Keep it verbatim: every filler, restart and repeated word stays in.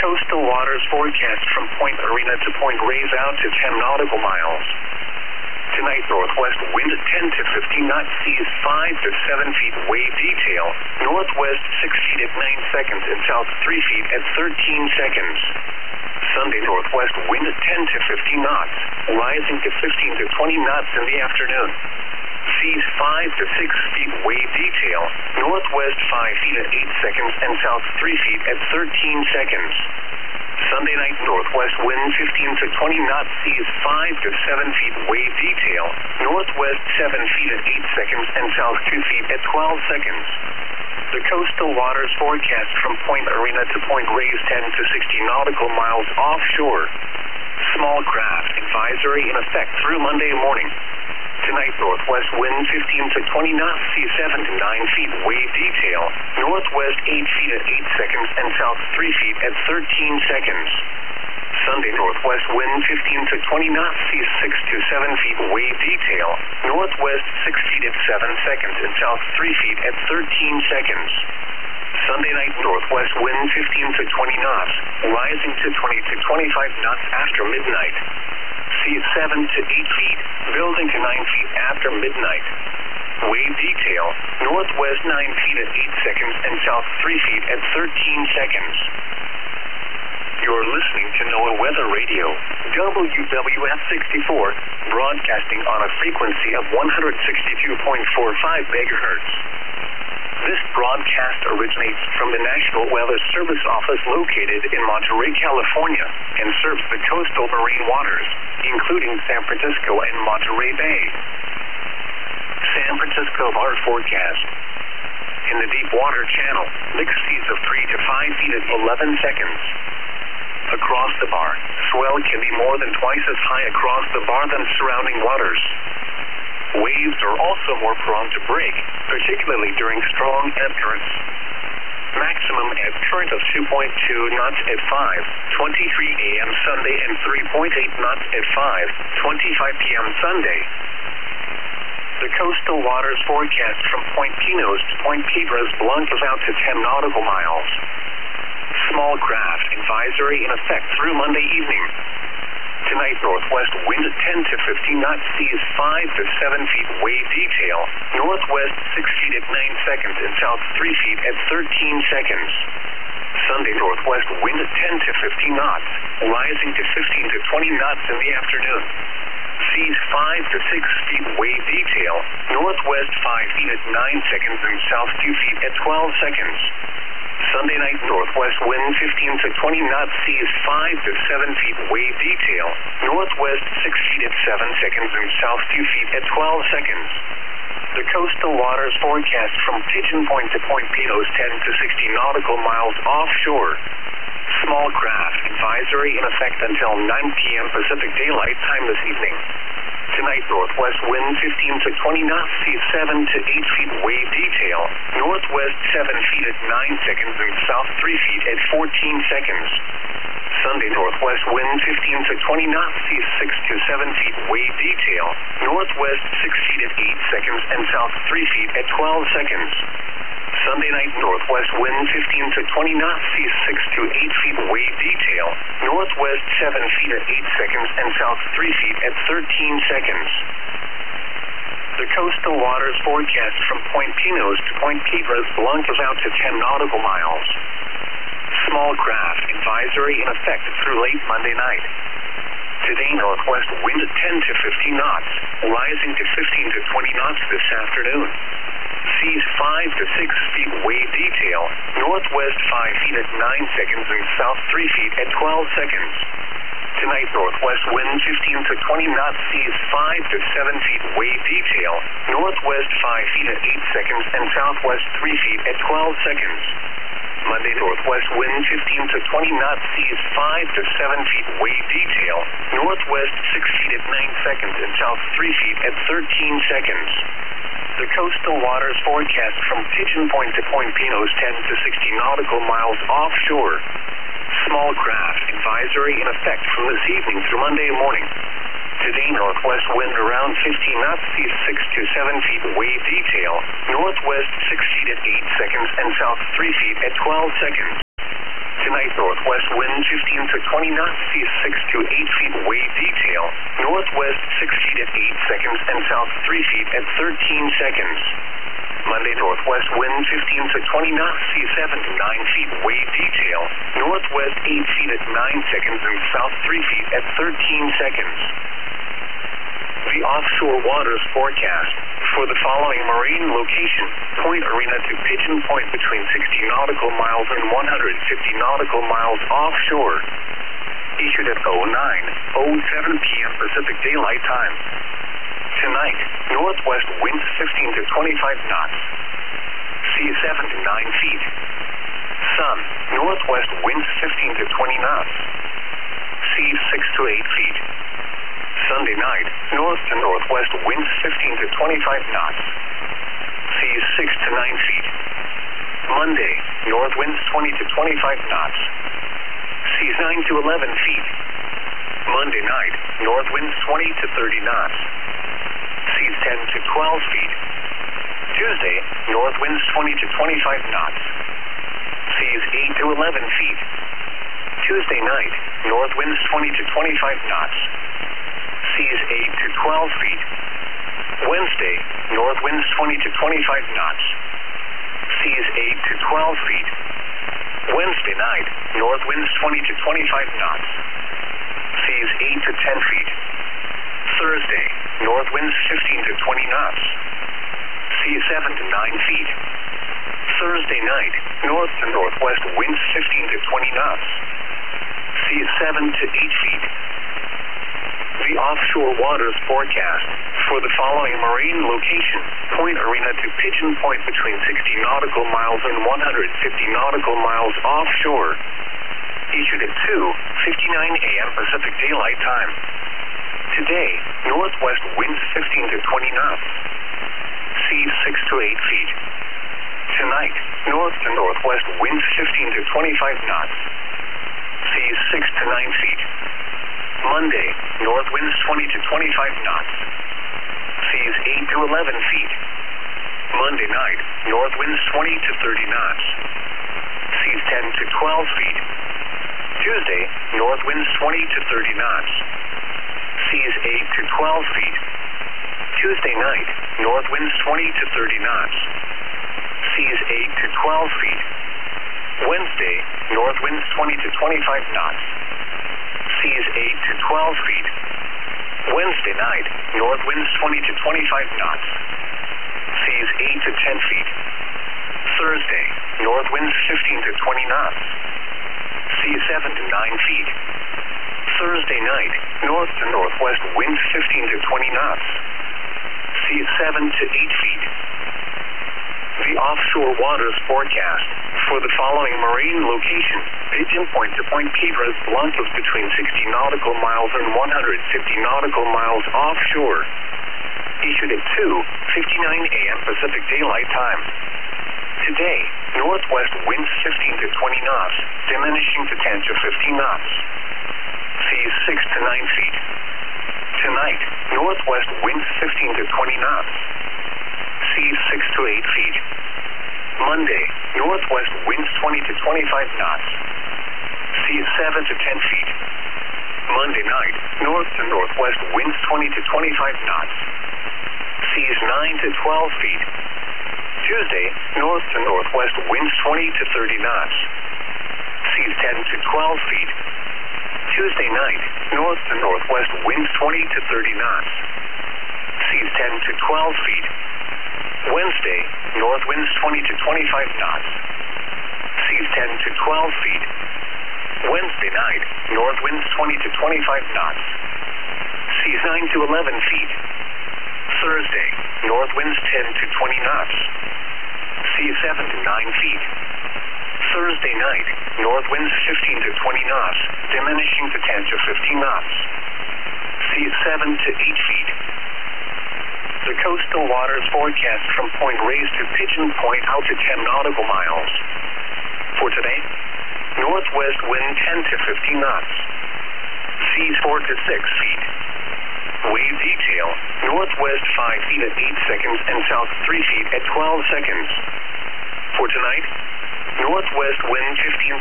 coastal waters forecast from Point Arena to Point Reyes out to ten nautical miles. Tonight, northwest wind at ten to fifteen knots, seas five to seven feet, wave detail. Northwest six feet at nine seconds and south three feet at thirteen seconds. Sunday, northwest wind at ten to fifteen knots, rising to fifteen to twenty knots in the afternoon. Seas five to six feet, wave detail. Northwest five feet at eight seconds and south three feet at thirteen seconds. Sunday night, northwest wind fifteen to twenty knots, seas five to seven feet, wave detail. Northwest seven feet at eight seconds and south two feet at twelve seconds. The coastal waters forecast from Point Arena to Point Reyes ten to sixty nautical miles offshore. Small craft advisory in effect through Monday morning. Tonight, northwest wind fifteen to twenty knots, seas seven to nine feet, wave detail. Northwest eight feet at eight seconds and south three feet at thirteen seconds. Sunday, northwest wind fifteen to twenty knots, seas six to seven feet, wave detail. Northwest six feet at seven seconds and south three feet at thirteen seconds. Sunday night, northwest wind fifteen to twenty knots, rising to twenty to twenty-five knots after midnight. Seas seven to eight feet, building to nine feet after midnight. Wave detail, northwest nine feet at eight seconds and south three feet at thirteen seconds. You're listening to NOAA Weather Radio, W W F sixty-four, broadcasting on a frequency of one hundred sixty-two point four five megahertz. This broadcast originates from the National Weather Service office located in Monterey, California, and serves the coastal marine waters, including San Francisco and Monterey Bay. San Francisco bar forecast. In the deep water channel, mixed seas of three to five feet at eleven seconds. Across the bar, swell can be more than twice as high across the bar than surrounding waters. Waves are also more prone to break, particularly during strong ebb currents. Maximum ebb current of two point two knots at five twenty-three a m Sunday and three point eight knots at five twenty-five p m Sunday. The coastal waters forecast from Point Pinos to Point Piedras Blancas out to ten nautical miles. Small craft advisory in effect through Monday evening. Tonight, northwest wind at ten to fifteen knots, seas five to seven feet, wave detail. Northwest six feet at nine seconds and south three feet at thirteen seconds. Sunday, northwest wind at ten to fifteen knots, rising to fifteen to twenty knots in the afternoon. Seas five to six feet, wave detail. Northwest five feet at nine seconds and south two feet at twelve seconds. Sunday night, northwest wind fifteen to twenty knots, seas five to seven feet, wave detail. Northwest six feet at seven seconds and south two feet at twelve seconds. The coastal waters forecast from Pigeon Point to Point Pinos ten to sixty nautical miles offshore. Small craft advisory in effect until nine p m Pacific Daylight Time this evening. Tonight, northwest wind fifteen to twenty knots, seas seven to eight feet, wave detail. Northwest seven feet at nine seconds and south three feet at fourteen seconds. Sunday, northwest wind fifteen to twenty knots, seas six to seven feet, wave detail. Northwest six feet at eight seconds and south three feet at twelve seconds. Sunday night, northwest wind fifteen to twenty knots, seas six to eight feet, wave detail. Northwest seven feet at eight seconds and south three feet at thirteen seconds. The coastal waters forecast from Point Pinos to Point Piedras Blancas out to ten nautical miles. Small craft advisory in effect through late Monday night. Today, northwest wind at ten to fifteen knots, rising to fifteen to twenty knots this afternoon. Seas five to six feet, wave detail. Northwest five feet at nine seconds and south three feet at twelve seconds. Tonight, northwest wind fifteen to twenty knots, seas five to seven feet, wave detail. Northwest five feet at eight seconds and southwest three feet at twelve seconds. Monday, northwest wind fifteen to twenty knots, seas five to seven feet, wave detail. Northwest six feet at nine seconds and south three feet at thirteen seconds. The coastal waters forecast from Pigeon Point to Point Pinos ten to sixty nautical miles offshore. Small craft advisory in effect from this evening through Monday morning. Today, northwest wind around fifteen knots, seas six to seven feet, wave detail. Northwest six feet at eight seconds and south three feet at twelve seconds. Tonight, northwest wind fifteen to twenty knots, seas six to eight feet, wave detail. Northwest six feet at eight seconds and south three feet at thirteen seconds. Monday, northwest wind fifteen to twenty knots, seas seven to nine feet, wave detail. Northwest eight feet at nine seconds and south three feet at thirteen seconds. The offshore waters forecast for the following marine location: Point Arena to Pigeon Point between sixty nautical miles and one hundred fifty nautical miles offshore. Issued at oh nine oh seven p m Pacific Daylight Time. Tonight, northwest winds fifteen to twenty-five knots. Seas seven to nine feet. Sun, northwest winds fifteen to twenty knots. Seas six to eight feet. Sunday night, north to northwest winds fifteen to twenty-five knots. Seas six to nine feet. Monday, north winds twenty to twenty-five knots. Seas nine to eleven feet. Monday night, north winds twenty to thirty knots. Seas ten to twelve feet. Tuesday, north winds twenty to twenty-five knots. Seas eight to eleven feet. Tuesday night, north winds twenty to twenty-five knots. Seas eight to twelve feet. Wednesday, north winds twenty to twenty-five knots. Seas eight to twelve feet. Wednesday night, north winds twenty to twenty-five knots. Seas eight to ten feet. Thursday, north winds fifteen to twenty knots. Seas seven to nine feet. Thursday night, north to northwest winds fifteen to twenty knots. Seas seven to eight feet. The offshore waters forecast for the following marine location: Point Arena to Pigeon Point between sixty nautical miles and one hundred fifty nautical miles offshore. Issued at two fifty-nine a m Pacific Daylight Time. Today, northwest winds fifteen to twenty knots. Seas six to eight feet. Tonight, north to northwest winds fifteen to twenty-five knots. Seas six to nine feet. Monday, north winds twenty to twenty-five knots. Seas eight to eleven feet. Monday night, north winds twenty to thirty knots. Seas ten to twelve feet. Tuesday, north winds twenty to thirty knots. Seas eight to twelve feet. Tuesday night, north winds twenty to thirty knots. Seas eight to twelve feet. Wednesday, north winds twenty to twenty-five knots. Seas eight to twelve feet. Wednesday night, north winds twenty to twenty-five knots. Seas eight to ten feet. Thursday, north winds fifteen to twenty knots. Seas seven to nine feet. Thursday night, north to northwest winds fifteen to twenty knots. Seas seven to eight feet. The offshore waters forecast for the following marine location: Pigeon Point to Point Piedras Blancas between sixty nautical miles and one hundred fifty nautical miles offshore. Issued at two fifty-nine a m Pacific Daylight Time. Today, northwest winds fifteen to twenty knots, diminishing to ten to fifteen knots. Seas six to nine feet. Tonight, northwest winds fifteen to twenty knots. Seas six to eight feet. Monday, northwest winds twenty to twenty-five knots. Seas seven to ten feet. Monday night, north to northwest winds twenty to twenty-five knots. Seas nine to twelve feet. Tuesday, north to northwest winds twenty to thirty knots. Seas ten to twelve feet. Tuesday night, north to northwest winds twenty to thirty knots. Seas ten to twelve feet. Wednesday, north winds twenty to twenty-five knots. Seas ten to twelve feet. Wednesday night, north winds twenty to twenty-five knots. Seas nine to eleven feet. Thursday, north winds ten to twenty knots. Seas seven to nine feet. Thursday night, north winds fifteen to twenty knots, diminishing to ten to fifteen knots. Seas seven to eight feet. The coastal waters forecast from Point Reyes to Pigeon Point out to ten nautical miles. For today, northwest wind ten to fifteen knots. Seas four to six feet. Wave detail, northwest five feet at eight seconds and south three feet at twelve seconds. For tonight, northwest wind fifteen